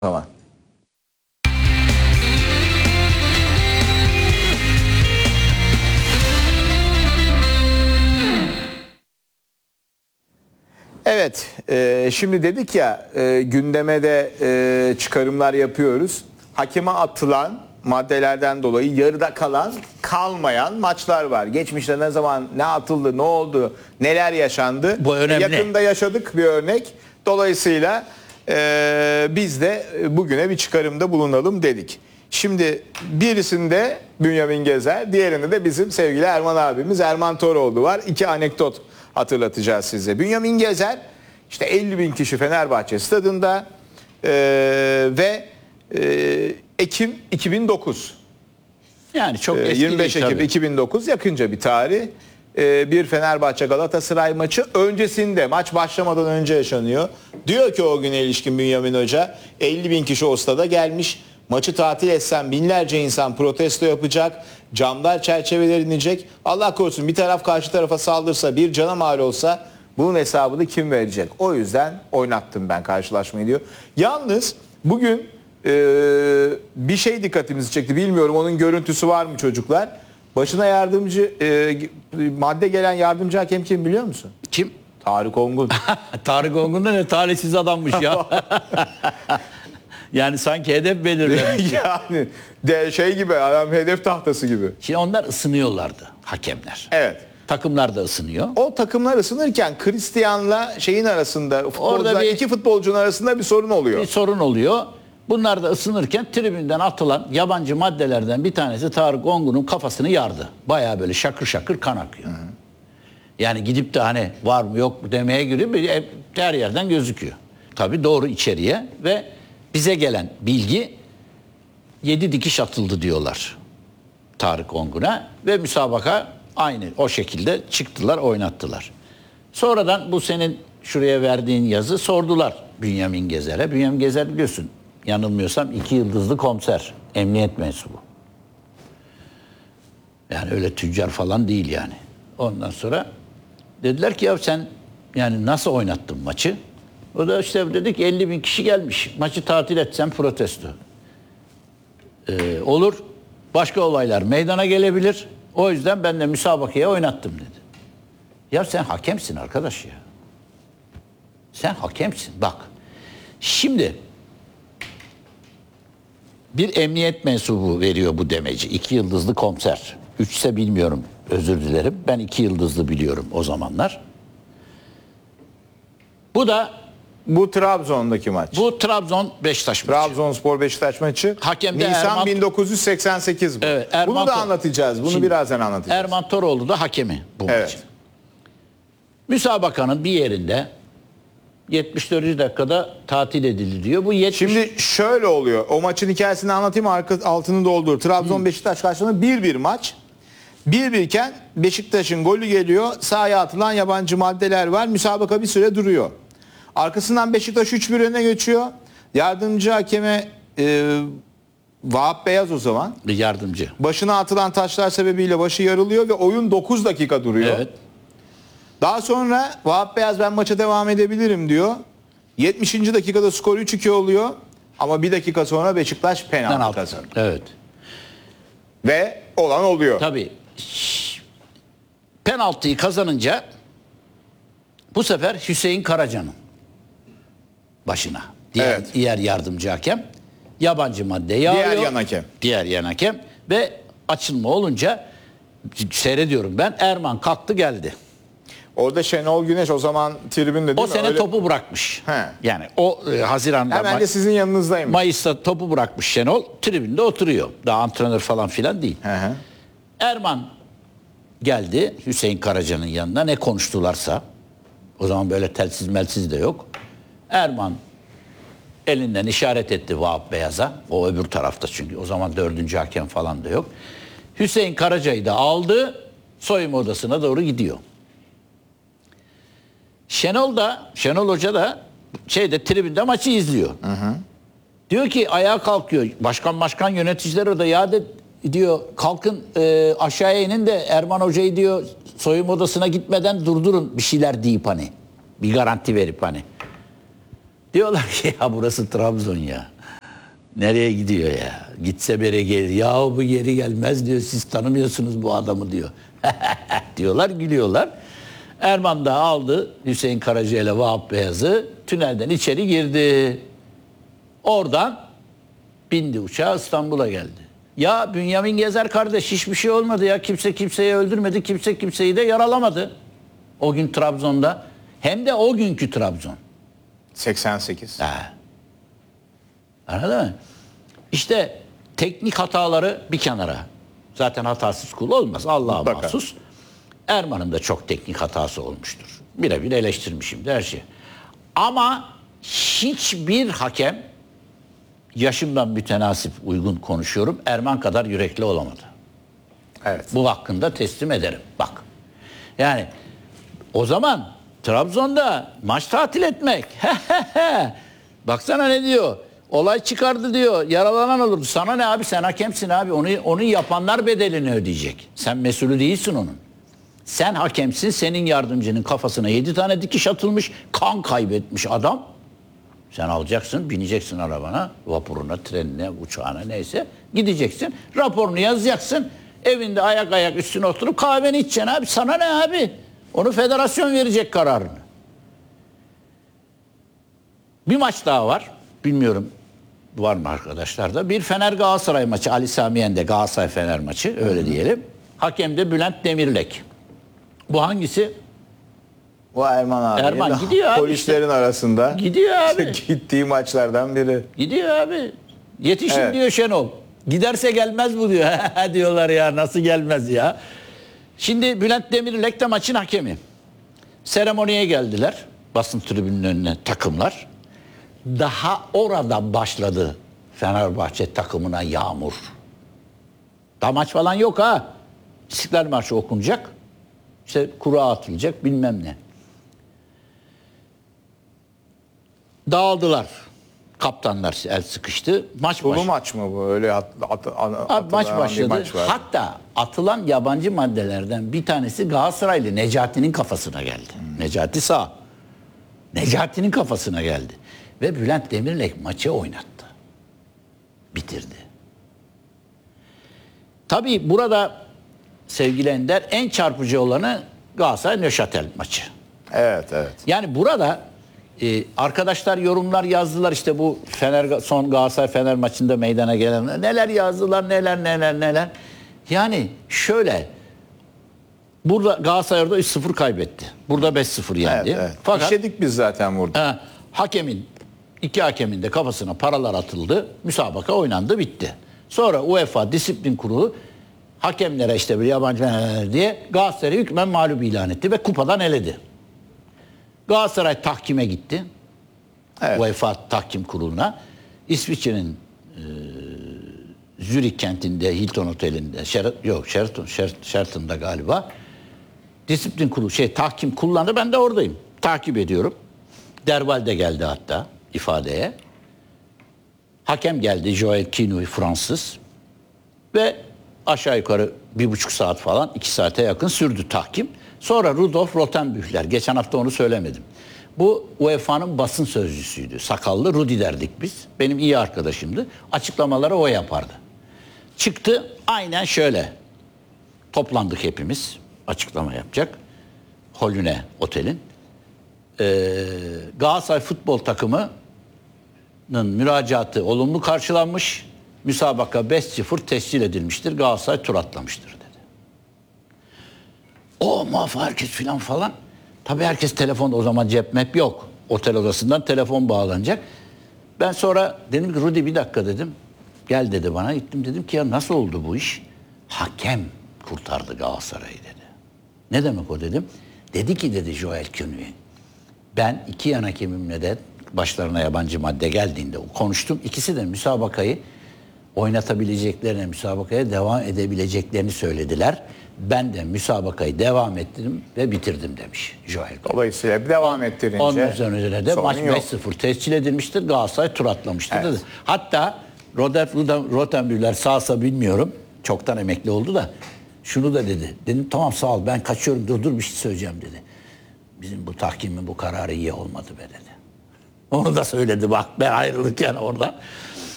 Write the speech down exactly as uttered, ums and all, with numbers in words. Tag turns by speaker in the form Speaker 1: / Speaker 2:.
Speaker 1: Tamam. Evet, e, şimdi dedik ya e, gündeme de e, çıkarımlar yapıyoruz. Hakeme atılan maddelerden dolayı yarıda kalan, kalmayan maçlar var. Geçmişte ne zaman ne atıldı, ne oldu, neler yaşandı.
Speaker 2: Bu önemli.
Speaker 1: Yakında yaşadık bir örnek. Dolayısıyla e, biz de bugüne bir çıkarımda bulunalım dedik. Şimdi birisinde Bünyamin Gezer, diğerinde de bizim sevgili Erman abimiz Erman Toroğlu var. İki anekdot hatırlatacağız size. Bünyamin Gezer işte elli bin kişi Fenerbahçe stadında e, ve e, Ekim iki bin dokuz.
Speaker 2: Yani çok
Speaker 1: E,
Speaker 2: eski
Speaker 1: yirmi beş
Speaker 2: değil
Speaker 1: Ekim
Speaker 2: tabii.
Speaker 1: iki bin dokuz yakınca bir tarih. E, bir Fenerbahçe Galatasaray maçı öncesinde, maç başlamadan önce yaşanıyor. Diyor ki o güne ilişkin Bünyamin Hoca, elli bin kişi o stada gelmiş. Maçı tatil etsem binlerce insan protesto yapacak. Camlar çerçeveler inecek. Allah korusun bir taraf karşı tarafa saldırsa, bir cana mal olsa bunun hesabını kim verecek? O yüzden oynattım ben karşılaşmayı diyor. Yalnız bugün e, bir şey dikkatimizi çekti. Bilmiyorum onun görüntüsü var mı çocuklar? Başına yardımcı e, madde gelen yardımcı hakem kim biliyor musun?
Speaker 2: Kim?
Speaker 1: Tarık Ongun.
Speaker 2: Tarık Ongun da ne talihsiz adammış ya. Yani sanki hedef belirlemiş.
Speaker 1: Yani de şey gibi, adam hedef tahtası gibi.
Speaker 2: Şimdi onlar ısınıyorlardı, hakemler.
Speaker 1: Evet.
Speaker 2: Takımlar da ısınıyor.
Speaker 1: O takımlar ısınırken Christian'la şeyin arasında, futbolcular,
Speaker 2: bir-
Speaker 1: iki futbolcunun arasında bir sorun oluyor.
Speaker 2: Bir sorun oluyor. Bunlar da ısınırken tribünden atılan yabancı maddelerden bir tanesi Tarık Ongun'un kafasını yardı. Bayağı böyle şakır şakır kan akıyor. Hı hı. Yani gidip de hani var mı yok mu demeye göre bir- hep her yerden gözüküyor. Tabii doğru içeriye ve bize gelen bilgi yedi dikiş atıldı diyorlar Tarık Ongun'a ve müsabaka aynı o şekilde çıktılar, oynattılar. Sonradan bu senin şuraya verdiğin yazı sordular Bünyamin Gezer'e. Bünyamin Gezer biliyorsun yanılmıyorsam iki yıldızlı komiser, emniyet mensubu. Yani öyle tüccar falan değil yani. Ondan sonra dediler ki ya sen yani nasıl oynattın maçı? O da işte dedik elli bin kişi gelmiş. Maçı tatil etsem protesto. Ee, olur. Başka olaylar meydana gelebilir. O yüzden ben de müsabakaya oynattım dedi. Ya sen hakemsin arkadaş ya. Sen hakemsin. Bak. Şimdi bir emniyet mensubu veriyor bu demeci. İki yıldızlı komiser. Üçse bilmiyorum. Özür dilerim. Ben iki yıldızlı biliyorum o zamanlar. Bu da
Speaker 1: Bu Trabzon'daki maç.
Speaker 2: bu Trabzon Beşiktaş maçı.
Speaker 1: Trabzonspor Beşiktaş maçı.
Speaker 2: Hakem de
Speaker 1: Nisan
Speaker 2: Erman-
Speaker 1: bin dokuz yüz seksen sekiz bu.
Speaker 2: Evet, Erman
Speaker 1: Bunu da
Speaker 2: Tor-
Speaker 1: anlatacağız. Bunu
Speaker 2: Şimdi,
Speaker 1: birazdan anlatacağız.
Speaker 2: Erman Toroğlu da hakemi bu
Speaker 1: Evet.
Speaker 2: maçın. Müsabakanın bir yerinde yetmiş dördüncü dakikada tatil edildi diyor. Bu yetmiş
Speaker 1: Şimdi şöyle oluyor. O maçın hikayesini anlatayım, arka, altını doldur. Trabzon Beşiktaş karşısında bir bir maç. bir bir iken Beşiktaş'ın golü geliyor. Sahaya atılan yabancı maddeler var. Müsabaka bir süre duruyor. Arkasından Beşiktaş üç bir öne geçiyor. Yardımcı hakeme e, Vahap Beyaz o zaman.
Speaker 2: bir yardımcı.
Speaker 1: Başına atılan taşlar sebebiyle başı yarılıyor ve oyun dokuz dakika duruyor.
Speaker 2: Evet.
Speaker 1: Daha sonra Vahap Beyaz ben maça devam edebilirim diyor. yetmişinci dakikada skor üç iki oluyor. Ama bir dakika sonra Beşiktaş penaltı
Speaker 2: Penaltı.
Speaker 1: kazanıyor.
Speaker 2: Evet.
Speaker 1: Ve olan oluyor.
Speaker 2: Tabii. Şş, penaltıyı kazanınca bu sefer Hüseyin Karaca'nın başına. Diğer,
Speaker 1: Evet.
Speaker 2: diğer yardımcı hakem yabancı madde yağıyor.
Speaker 1: Diğer yan hakem.
Speaker 2: Diğer yan hakem ve açılma olunca seyrediyorum ben, Erman kalktı geldi.
Speaker 1: Orada Şenol Güneş o zaman tribünde değil
Speaker 2: O
Speaker 1: mi?
Speaker 2: sene
Speaker 1: Öyle-
Speaker 2: topu bırakmış.
Speaker 1: He.
Speaker 2: Yani o e, Haziran'da
Speaker 1: Hemen
Speaker 2: Ma-
Speaker 1: de sizin yanınızdayım.
Speaker 2: Mayıs'ta topu bırakmış Şenol. Tribünde oturuyor. Daha antrenör falan filan değil.
Speaker 1: Hı hı.
Speaker 2: Erman geldi Hüseyin Karaca'nın yanına, ne konuştularsa. O zaman böyle telsiz melsiz de yok. Erman elinden işaret etti Vahap Beyaz'a. O öbür tarafta çünkü. O zaman dördüncü hakem falan da yok. Hüseyin Karaca'yı da aldı. Soyunma odasına doğru gidiyor. Şenol da, Şenol Hoca da şeyde tribünde maçı izliyor. Hı hı. Diyor ki ayağa kalkıyor. Başkan başkan yöneticiler orada ya de, diyor kalkın e, aşağıya inin de Erman Hoca'yı diyor soyunma odasına gitmeden durdurun bir şeyler deyip hani. Bir garanti verip hani. Diyorlar ki ya burası Trabzon ya. Nereye gidiyor ya? Gitse bere gelir. Yahu bu geri gelmez diyor. Siz tanımıyorsunuz bu adamı diyor. Diyorlar, gülüyorlar. Erman da aldı Hüseyin Karaca ile Vahap Beyaz'ı, tünelden içeri girdi. Oradan bindi uçağa, İstanbul'a geldi. Ya Bünyamin Gezer kardeş, hiçbir şey olmadı ya. Kimse kimseyi öldürmedi. Kimse kimseyi de yaralamadı. O gün Trabzon'da. Hem de o günkü Trabzon.
Speaker 1: seksen sekiz.
Speaker 2: Ha. Anladın mı? İşte teknik hataları bir kenara. Zaten hatasız kul olmaz. Allah'a
Speaker 1: Mutlaka.
Speaker 2: mahsus. Erman'ın da çok teknik hatası olmuştur. Birebir eleştirmişim de her şey. Ama hiçbir hakem, yaşımdan mütenasip uygun konuşuyorum, Erman kadar yürekli olamadı.
Speaker 1: Evet.
Speaker 2: Bu hakkında teslim ederim. Bak. Yani o zaman Trabzon'da maç tatil etmek. Baksana ne diyor? Olay çıkardı diyor. Yaralanan olurdu. Sana ne abi? Sen hakemsin abi. Onu onu yapanlar bedelini ödeyecek. Sen mesulü değilsin onun. Sen hakemsin. Senin yardımcının kafasına yedi tane dikiş atılmış. Kan kaybetmiş adam. Sen alacaksın, bineceksin arabana, vapuruna, trenine, uçağına neyse. Gideceksin. Raporunu yazacaksın. Evinde ayak ayak üstüne oturup kahveni içeceksin abi. Sana ne abi? Onu federasyon verecek kararını. Bir maç daha var. Bilmiyorum var mı arkadaşlar da. Bir Fener Galatasaray maçı. Ali Sami Yen'de Galatasaray Fener maçı. Öyle diyelim. Hakem de Bülent Demirlek. Bu hangisi?
Speaker 1: O Erman abi.
Speaker 2: Erman gidiyor abi
Speaker 1: Polislerin
Speaker 2: işte.
Speaker 1: arasında.
Speaker 2: Gidiyor abi.
Speaker 1: Gittiği maçlardan biri.
Speaker 2: Gidiyor abi. Yetişin
Speaker 1: Evet.
Speaker 2: diyor Şenol. Giderse gelmez bu diyor. Diyorlar ya, nasıl gelmez ya. Şimdi Bülent Demirlek de maçın hakemi. Seremoniye geldiler. Basın tribününün önüne takımlar. Daha orada başladı Fenerbahçe takımına yağmur. Daha maç falan yok ha. İstiklal Marşı okunacak. İşte kura atılacak bilmem ne. Dağıldılar. Kaptanlar el sıkıştı. Maç
Speaker 1: Bu, bu
Speaker 2: başladı.
Speaker 1: maç mı bu? Öyle at, at, at,
Speaker 2: Abi maç
Speaker 1: atılan bir
Speaker 2: başladı.
Speaker 1: maç var.
Speaker 2: Hatta atılan yabancı maddelerden bir tanesi Galatasaraylı Necati'nin kafasına geldi. Hmm. Necati sağ. Necati'nin kafasına geldi. Ve Bülent Demirlek maçı oynattı. Bitirdi. Tabii burada sevgili Ender, en çarpıcı olanı Galatasaray Nöşatel maçı.
Speaker 1: Evet, evet.
Speaker 2: Yani burada e, arkadaşlar yorumlar yazdılar, işte bu Fener son Galatasaray Fener maçında meydana gelen neler yazdılar, neler neler neler. Yani şöyle, burada Galatasaray orada üç sıfır kaybetti. Burada beş sıfır yendi.
Speaker 1: Evet, evet.
Speaker 2: Fakat
Speaker 1: İşledik biz zaten burada.
Speaker 2: e, hakemin iki hakemin de kafasına paralar atıldı. Müsabaka oynandı, bitti. Sonra UEFA Disiplin Kurulu hakemlere işte bir yabancı diye Galatasaray'ı hükmen mağlup ilan etti ve kupadan eledi. Galatasaray tahkime gitti.
Speaker 1: Evet.
Speaker 2: UEFA Tahkim Kurulu'na. İsviçre'nin e, Zürich kentinde, Hilton Oteli'nde, Sheraton, yok Sheraton, Sheraton'da galiba disiplin kurulu, şey tahkim kullandı. Ben de oradayım. Takip ediyorum. Derval de geldi hatta ifadeye. Hakem geldi, Joel Quinoy, Fransız. Ve aşağı yukarı bir buçuk saat falan, iki saate yakın sürdü tahkim. Sonra Rudolf Rothenbüchler, geçen hafta onu söylemedim. Bu U E F A'nın basın sözcüsüydü. Sakallı Rudi derdik biz. Benim iyi arkadaşımdı. Açıklamaları o yapardı. Çıktı aynen şöyle. Toplandık hepimiz. Açıklama yapacak. Holüne Otel'in. Ee, Galatasaray futbol takımının müracaatı olumlu karşılanmış. Müsabaka beş sıfır tescil edilmiştir. Galatasaray tur atlamıştır dedi. O muaf herkes filan falan. Tabii herkes telefon, o zaman cep map yok. Otel odasından telefon bağlanacak. Ben sonra dedim ki Rudi bir dakika dedim. Gel dedi bana. Gittim dedim ki ya nasıl oldu bu iş? Hakem kurtardı Galatasaray'ı dedi. Ne demek o dedim. Dedi ki dedi Joel Quinoy. Ben iki yan hakemimle de başlarına yabancı madde geldiğinde konuştum. İkisi de müsabakayı oynatabileceklerine, müsabakaya devam edebileceklerini söylediler. Ben de müsabakayı devam ettirdim ve bitirdim demiş Joel Quinoy.
Speaker 1: Dolayısıyla devam ettirince
Speaker 2: Onun üzerine de maç
Speaker 1: yok.
Speaker 2: beş sıfır tescil edilmiştir. Galatasaray tur atlamıştır
Speaker 1: Evet.
Speaker 2: dedi. Hatta Rothenbüchler sağsa bilmiyorum. Çoktan emekli oldu da şunu da dedi. Dedim tamam sağ ol, ben kaçıyorum, dur dur bir şey söyleyeceğim dedi. Bizim bu tahkimin bu kararı iyi olmadı be dedi. Onu da söyledi bak ben ayrılırken orada.